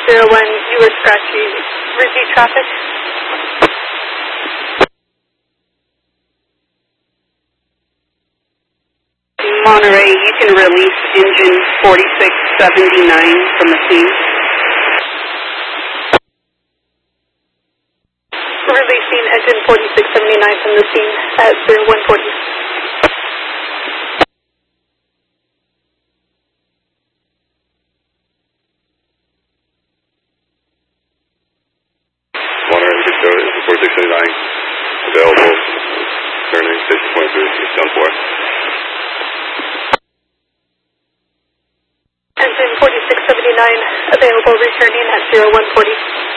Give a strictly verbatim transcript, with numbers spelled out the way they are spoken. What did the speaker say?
zero one, you were scratchy. Repeat traffic. Monterey, you can release engine forty-six seventy-nine from the scene. Releasing engine forty-six seventy-nine from the scene at zero one forty. Monterey, good show. Engine forty-six seventy-nine available. Turning station twenty-three, eastbound four. Engine forty-six seventy-nine available, returning at zero one forty.